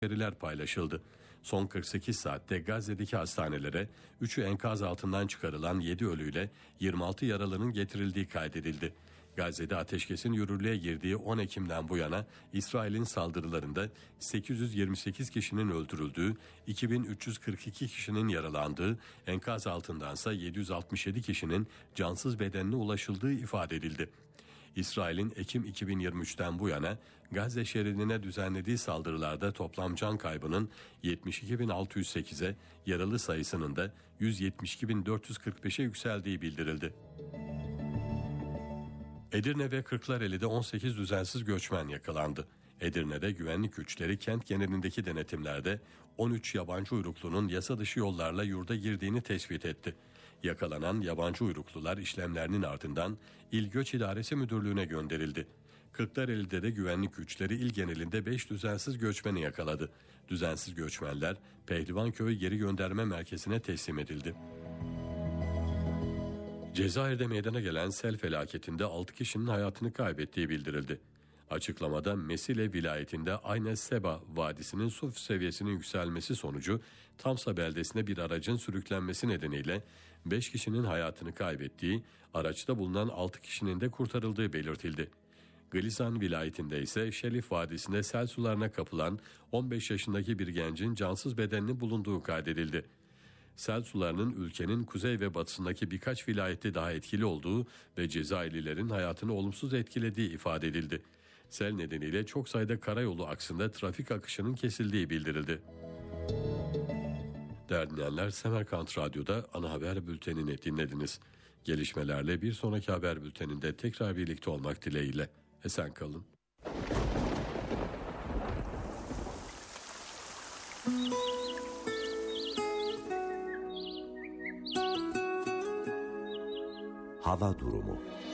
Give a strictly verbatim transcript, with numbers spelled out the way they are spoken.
veriler paylaşıldı. Son kırk sekiz saatte Gazze'deki hastanelere üçü enkaz altından çıkarılan yedi ölüyle yirmi altı yaralının getirildiği kaydedildi. Gazze'de ateşkesin yürürlüğe girdiği on Ekim'den bu yana İsrail'in saldırılarında sekiz yüz yirmi sekiz kişinin öldürüldüğü, iki bin üç yüz kırk iki kişinin yaralandığı, enkaz altındansa yedi yüz altmış yedi kişinin cansız bedenine ulaşıldığı ifade edildi. İsrail'in Ekim iki bin yirmi üçten bu yana Gazze şeridine düzenlediği saldırılarda toplam can kaybının yetmiş iki bin altı yüz sekize, yaralı sayısının da yüz yetmiş iki bin dört yüz kırk beşe yükseldiği bildirildi. Edirne ve Kırklareli'de on sekiz düzensiz göçmen yakalandı. Edirne'de güvenlik güçleri kent genelindeki denetimlerde on üç yabancı uyruklunun yasa dışı yollarla yurda girdiğini tespit etti. Yakalanan yabancı uyruklular işlemlerinin ardından İl Göç İdaresi Müdürlüğü'ne gönderildi. Kırklareli'de de güvenlik güçleri il genelinde beş düzensiz göçmeni yakaladı. Düzensiz göçmenler Pehlivanköy Geri Gönderme Merkezi'ne teslim edildi. Cezayir'de meydana gelen sel felaketinde altı kişinin hayatını kaybettiği bildirildi. Açıklamada Mesile vilayetinde Ayne Seba Vadisi'nin su seviyesinin yükselmesi sonucu Tamsa beldesine bir aracın sürüklenmesi nedeniyle beş kişinin hayatını kaybettiği, araçta bulunan altı kişinin de kurtarıldığı belirtildi. Glizan vilayetinde ise Şelif Vadisi'nde sel sularına kapılan on beş yaşındaki bir gencin cansız bedeninin bulunduğu kaydedildi. Sel sularının ülkenin kuzey ve batısındaki birkaç vilayette daha etkili olduğu ve Cezayirlilerin hayatını olumsuz etkilediği ifade edildi. Sel nedeniyle çok sayıda karayolu aksında trafik akışının kesildiği bildirildi. Değerli dinleyenler, Semerkant Radyo'da ana haber bültenini dinlediniz. Gelişmelerle bir sonraki haber bülteninde tekrar birlikte olmak dileğiyle. Esen kalın. Hava durumu.